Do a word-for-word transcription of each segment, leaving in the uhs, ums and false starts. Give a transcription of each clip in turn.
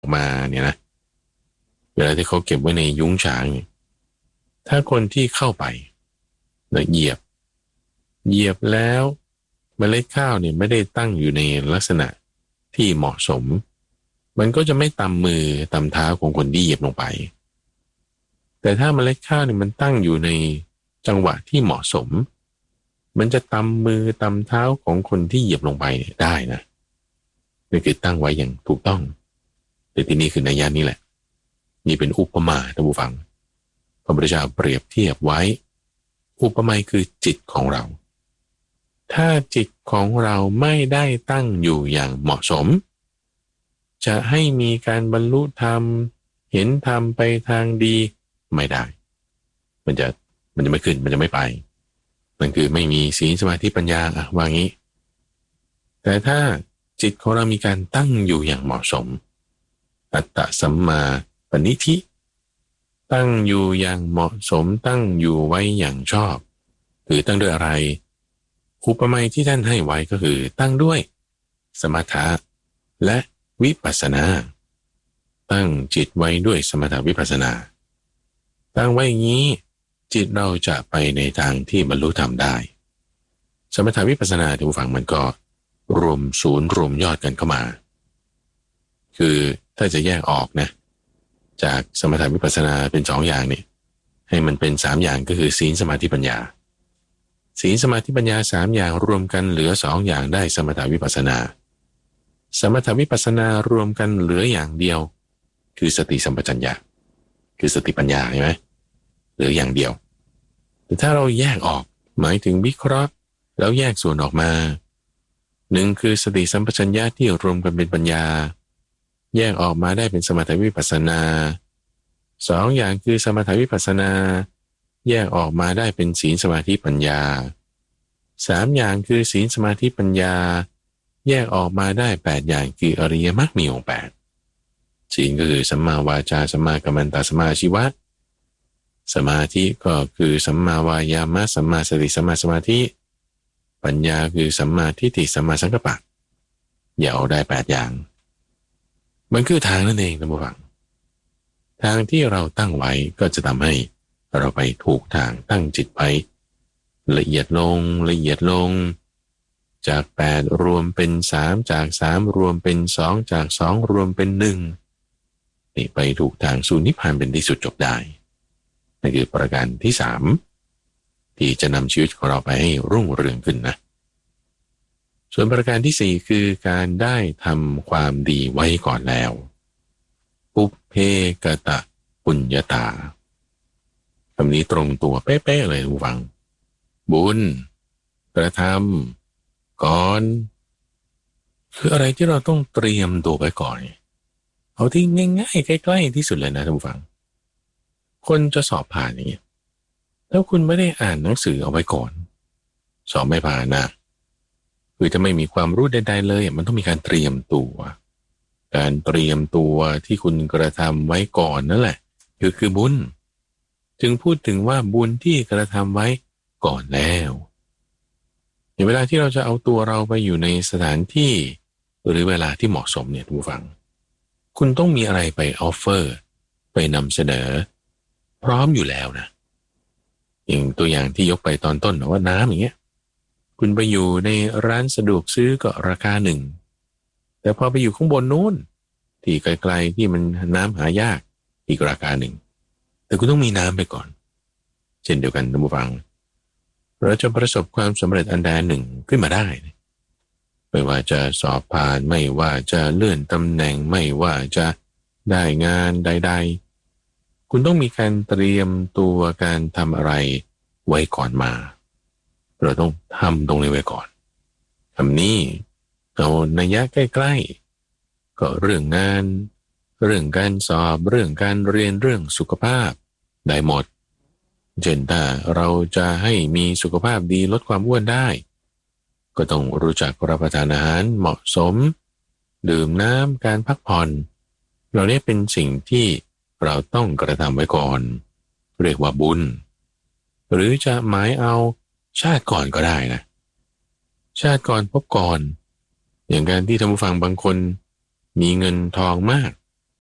มาเนี่ยนะเวลาที่เขาเก็บไว้ในยุ้งฉางเนี่ยถ้าคนที่เข้าไปแล้วเหยียบเหยียบแล้วเมล็ดข้าวเนี่ยไม่ได้ตั้งอยู่ในลักษณะที่เหมาะสมมันก็จะไม่ตำมือตำเท้าของคนที่เหยียบลงไปแต่ถ้าเมล็ดข้าวเนี่ยมันตั้งอยู่ในจังหวะที่เหมาะสมมันจะตำมือตำเท้าของคนที่เหยียบลงไปได้นะนี่คือตั้งไว้อย่างถูกต้องแต่ที่นี่คือนัยยะนี้แหละนี่เป็นอุปมาท่านผู้ฟังพระพุทธเจ้าเปรียบเทียบไว้อุปมาคือจิตของเราถ้าจิตของเราไม่ได้ตั้งอยู่อย่างเหมาะสมจะให้มีการบรรลุธรรมเห็นธรรมไปทางดีไม่ได้มันจะมันจะไม่ขึ้นมันจะไม่ไปมันคือไม่มีศีลสมาธิปัญญาอะว่างี้แต่ถ้าจิตของเรามีการตั้งอยู่อย่างเหมาะสมอัตตสัมมาปณิธิตั้งอยู่อย่างเหมาะสมตั้งอยู่ไว้อย่างชอบคือตั้งด้วยอะไรอุปมาที่ท่านให้ไว้ก็คือตั้งด้วยสมถะและวิปัสสนาตั้งจิตไว้ด้วยสมถะวิปัสสนาตั้งไว้อย่างนี้จิตเราจะไปในทางที่บรรลุธรรมได้สมถะวิปัสสนาที่ผู้ฟังมันก็รวมศูนย์รวมยอดกันเข้ามาคือถ้าจะแยกออกนะจากสมถะวิปัสสนาเป็นสองอย่างนี่ให้มันเป็นสามอย่างก็คือศีลสมาธิปัญญาศีลสมาธิปัญญาสามอย่างรวมกันเหลือสองอย่างได้สมถะวิปัสสนาสมถะวิปัสสนารวมกันเหลืออย่างเดียวคือสติสัมปชัญญะคือสติปัญญาใช่ไหมเหลืออย่างเดียวแต่ถ้าเราแยกออกหมายถึงวิเคราะห์แล้วแยกส่วนออกมาหนึ่งคือสติสัมปชัญญะที่รวมกันเป็นปัญญาแยกออกมาได้เป็นสมถะวิปัสสนาสองอย่างคือสมถะวิปัสสนาแยกออกมาได้เป็นศีลสมาธิปัญญาสามอย่างคือศีลสมาธิปัญญาแยกออกมาได้แปดอย่างคืออริยมรรคมีองค์แปดศีลก็คือสัมมาวาจาสัมมากัมมันตสัมมาอาชีวะสมาธิก็คือสัมมาวายามะสัมมาสติสัมมาสมาธิปัญญาคือสัมมาทิฏฐิสัมมาสังกัปปะอย่าเอาได้แปดอย่างมันคือทางนั่นเองท่านผู้ฟังทางที่เราตั้งไว้ก็จะทำให้เราไปถูกทางตั้งจิตไปละเอียดลงละเอียดลงจากแปดรวมเป็นสามจากสามรวมเป็นสองจากสองรวมเป็นหนึ่งนี่ไปถูกทางสู่นิพพานเป็นที่สุดจบได้นั่นคือประการที่สามที่จะนำชีวิตของเราไปให้รุ่งเรืองขึ้นนะส่วนประการที่สี่คือการได้ทำความดีไว้ก่อนแล้วปุพเพกตะปุญญาตาคำนี้ตรงตัวเป๊ะๆเลยผู้ฟังบุญกระทำก่อนคืออะไรที่เราต้องเตรียมตัวไว้ก่อนเอาที่ง่ายๆใกล้ๆที่สุดเลยนะท่านผู้ฟังคนจะสอบผ่านอย่างเงี้ยแล้วคุณไม่ได้อ่านหนังสือเอาไว้ก่อนสอบไม่ผ่านนะคือจะไม่มีความรู้ใดๆเลยมันต้องมีการเตรียมตัวการเตรียมตัวที่คุณกระทำไว้ก่อนนั่นแหละคือคือบุญจึงพูดถึงว่าบุญที่กระทำไว้ก่อนแล้วในเวลาที่เราจะเอาตัวเราไปอยู่ในสถานที่หรือเวลาที่เหมาะสมเนี่ยทุกฝังคุณต้องมีอะไรไปออฟเฟอร์ไปนำเสนอพร้อมอยู่แล้วนะอย่างตัวอย่างที่ยกไปตอนต้นว่าน้ำอย่างเงี้ยคุณไปอยู่ในร้านสะดวกซื้อก็ราคาหนึ่งแต่พอไปอยู่ข้างบนนู้นที่ไกลๆที่มันน้ำหายากอีกราคาหนึ่งแต่คุณต้องมีน้ำไปก่อนเช่นเดียวกันท่านผู้ฟังเราจะประสบความสำเร็จอันใดหนึ่งขึ้นมาได้ไม่ว่าจะสอบผ่านไม่ว่าจะเลื่อนตำแหน่งไม่ว่าจะได้งานใดๆคุณต้องมีการเตรียมตัวการทำอะไรไว้ก่อนมาเราต้องทำตรงนี้ไว้ก่อนทำนี้เอานัยยะใกล้ๆก็เรื่องงานเรื่องการสอบเรื่องการเรียนเรื่องสุขภาพได้หมดเช่นถ้าเราจะให้มีสุขภาพดีลดความอ้วนได้ก็ต้องรู้จักรับประทานอาหารเหมาะสมดื่มน้ำการพักผ่อนเราเนี่ยเป็นสิ่งที่เราต้องกระทำไว้ก่อนเรียกว่าบุญหรือจะหมายเอาชาติก่อนก็ได้นะชาติก่อนพบก่อนอย่างการที่ท่านผู้ฟังบางคนมีเงินทองมาก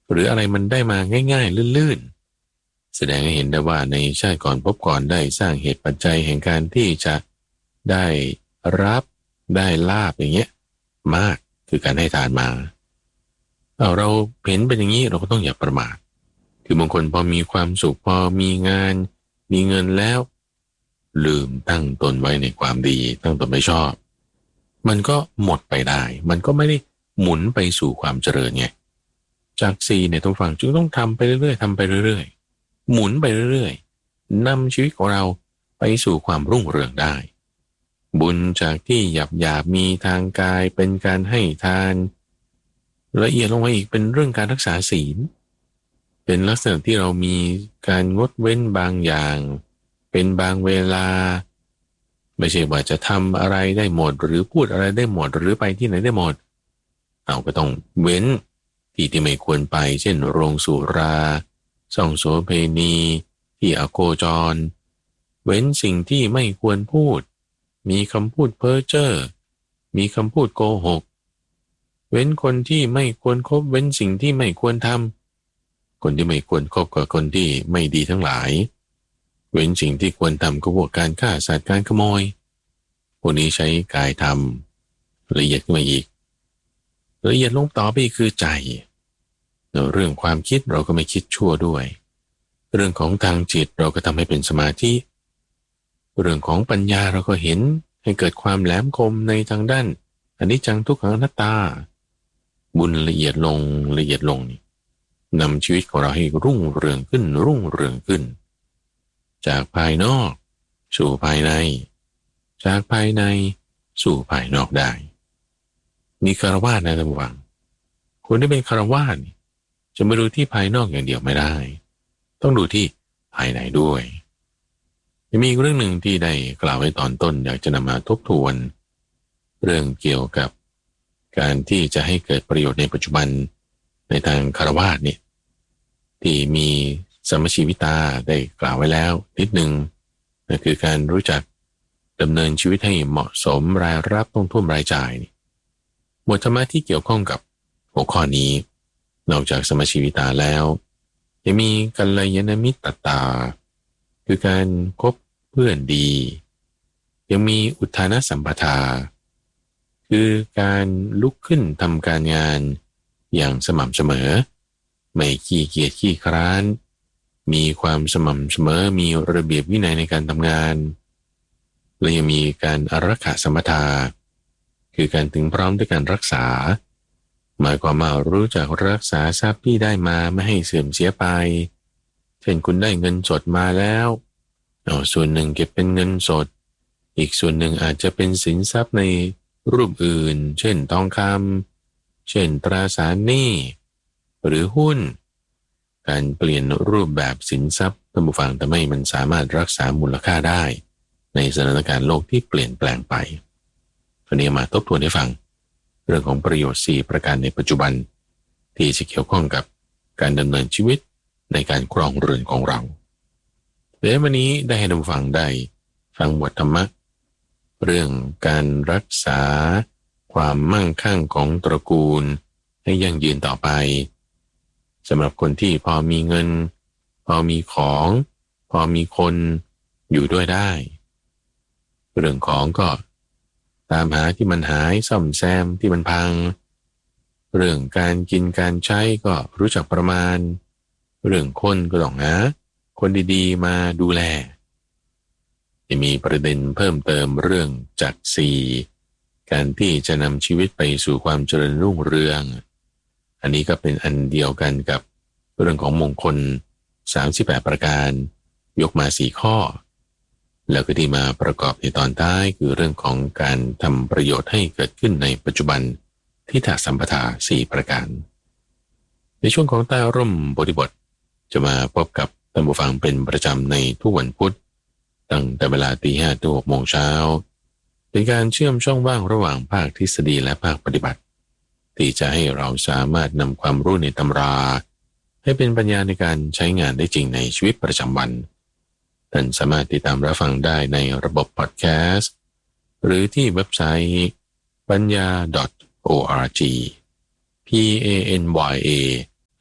หรืออะไรมันได้มาง่ายๆลื่นๆแสดงให้เห็นได้ว่าในชาติก่อนพบก่อนได้สร้างเหตุปัจจัยแห่งการที่จะได้รับได้ลาภอย่างเงี้ยมากคือการให้ทานมาเอาเราเห็นเป็นอย่างนี้เราก็ต้องอย่าประมาทคือบางคนพอมีความสุขพอมีงานมีเงินแล้วลืมตั้งตนไว้ในความดีตั้งตนไม่ชอบมันก็หมดไปได้มันก็ไม่ได้หมุนไปสู่ความเจริญไงจากสี่เนี่ยต้องฟังจึงต้องทำไปเรื่อยๆทำไปเรื่อยๆหมุนไปเรื่อยๆนำชีวิตของเราไปสู่ความรุ่งเรืองได้บุญจากที่หยาบหยาบมีทางกายเป็นการให้ทานละเอียดลงมาอีกเป็นเรื่องการรักษาศีลเป็นลักษณะที่เรามีการงดเว้นบางอย่างเป็นบางเวลาไม่ใช่ว่าจะทำอะไรได้หมดหรือพูดอะไรได้หมดหรือไปที่ไหนได้หมดเอาก็ต้องเว้นที่ที่ไม่ควรไปเช่นโรงสุราส่องโสเภณีที่อโคจรเว้นสิ่งที่ไม่ควรพูดมีคำพูดเพ้อเจ้อมีคำพูดโกหกเว้นคนที่ไม่ควรคบเว้นสิ่งที่ไม่ควรทำคนที่ไม่ควรคบกับคนที่ไม่ดีทั้งหลายเว้นสิ่งที่ควรทำก็พวกการฆ่าสัตว์การขโมยพวกนี้ใช้กายทำละเอียดขึ้นมาอีกละเอียดลงต่อไปคือใจเรื่องความคิดเราก็ไม่คิดชั่วด้วยเรื่องของทางจิตเราก็ทำให้เป็นสมาธิเรื่องของปัญญาเราก็เห็นให้เกิดความแหลมคมในทางด้านอนิจจังทุกขังอนัตตาบุญละเอียดลงละเอียดลงนี่นำชีวิตของเราให้รุ่งเรืองขึ้นรุ่งเรืองขึ้นจากภายนอกสู่ภายในจากภายในสู่ภายนอกได้นี่คารวะนะท่านผู้ฟังคนที่เป็นคารวะจะไม่ดูที่ภายนอกอย่างเดียวไม่ได้ต้องดูที่ภายในด้วยมีอีกเรื่องหนึ่งที่ได้กล่าวไว้ตอนต้นอยากจะนำมาทบทวนเรื่องเกี่ยวกับการที่จะให้เกิดประโยชน์ในปัจจุบันในทางคารวะเนี่ยที่มีสัมมชีวิตาได้กล่าวไว้แล้วนิดนึงนั่นคือการรู้จักดำเนินชีวิตให้เหมาะสมรายรับต้องท่วมรายจ่ายหมวดธรรมะที่เกี่ยวข้องกับหัวข้อนี้นอกจากสัมมชีวิตาแล้วยังมีกัลยาณมิตรตาคือการคบเพื่อนดียังมีอุทานสัมปทาคือการลุกขึ้นทำการงานอย่างสม่ำเสมอไม่ขี้เกียจขี้คร้านมีความสม่ำเสมอมีระเบียบวินัยในการทำงานและยังมีการอารักขาสัมปทาคือการถึงพร้อมด้วยการรักษาหมายความว่ารู้จักรักษาทรัพย์ที่ได้มาไม่ให้เสื่อมเสียไปเช่นคุณได้เงินสดมาแล้วเอาส่วนหนึ่งเก็บเป็นเงินสดอีกส่วนหนึ่งอาจจะเป็นสินทรัพย์ในรูปอื่นเช่นทองคำเช่นตราสารหนี้หรือหุ้นการเปลี่ยนรูปแบบสินทรัพย์ท่านผู้ฟังทำให้มันสามารถรักษามูลค่าได้ในสถานการณ์โลกที่เปลี่ยนแปลงไปวันนี้มาทบทวนให้ฟังเรื่องของประโยชน์สี่ประการในปัจจุบันที่จะเกี่ยวข้องกับการดำเนินชีวิตในการครองเรือนของเราเดี๋ยววันนี้ได้ให้ท่านผู้ฟังได้ฟังบทธรรมะเรื่องการรักษาความมั่งคั่งของตระกูลให้ยั่งยืนต่อไปสำหรับคนที่พอมีเงินพอมีของพอมีคนอยู่ด้วยได้เรื่องของก็ตามหาที่มันหายซ่อมแซมที่มันพังเรื่องการกินการใช้ก็รู้จักประมาณเรื่องคนก็ต้องหาคนดีๆมาดูแลจะมีประเด็นเพิ่มเติมเรื่องจักรสี่การที่จะนำชีวิตไปสู่ความเจริญรุ่งเรืองอันนี้ก็เป็นอันเดียวกันกับเรื่องของมงคลสามสิบแปดประการยกมาสี่ข้อแล้วก็ที่มาประกอบในตอนท้ายคือเรื่องของการทำประโยชน์ให้เกิดขึ้นในปัจจุบันทิฏฐสัมปทาสี่ประการในช่วงของใต้ร่มโพธิบทจะมาพบกับท่านผู้ฟังเป็นประจำในทุกวันพุธตั้งแต่เวลาตีห้าถึงหกโมงเช้าเป็นการเชื่อมช่องว่างระหว่างภาคทฤษฎีและภาคปฏิบัติที่จะให้เราสามารถนำความรู้ในตำราให้เป็นปัญญาในการใช้งานได้จริงในชีวิตประจำวันท่านสามารถติดตามรับฟังได้ในระบบพอดแคสต์หรือที่เว็บไซต์ปัญญา .org p a n y a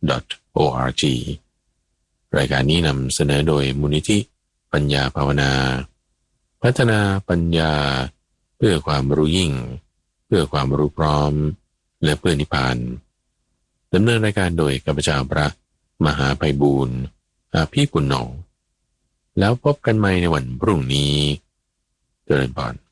.org รายการนี้นำเสนอโดยมูลนิธิปัญญาภาวนา พัฒนาปัญญาเพื่อความรู้ยิ่งเพื่อความรู้พร้อมและเพื่อนิพพานดำเนินรายการโดยข้าพเจ้าพระมหาไพบูลย์อาภีปุณโญแล้วพบกันใหม่ในวันพรุ่งนี้เจริญพร